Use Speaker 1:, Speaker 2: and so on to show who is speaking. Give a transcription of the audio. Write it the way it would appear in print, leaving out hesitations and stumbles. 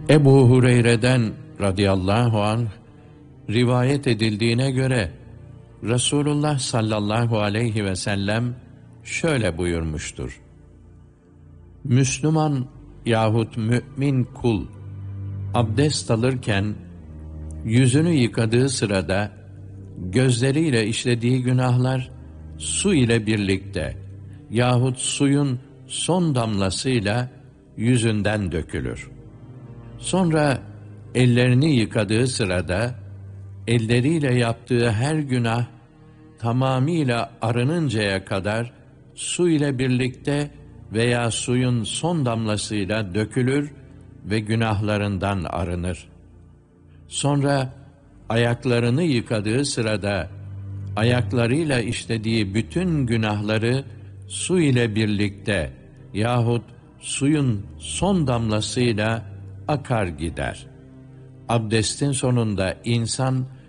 Speaker 1: Ebu Hureyre'den radıyallahu anh rivayet edildiğine göre Resulullah sallallahu aleyhi ve sellem şöyle buyurmuştur: Müslüman yahut mümin kul abdest alırken yüzünü yıkadığı sırada gözleriyle işlediği günahlar su ile birlikte yahut suyun son damlasıyla yüzünden dökülür. Sonra ellerini yıkadığı sırada elleriyle yaptığı her günah tamamıyla arınıncaya kadar su ile birlikte veya suyun son damlasıyla dökülür ve günahlarından arınır. Sonra ayaklarını yıkadığı sırada ayaklarıyla işlediği bütün günahları su ile birlikte yahut suyun son damlasıyla akar gider. Abdestin sonunda insan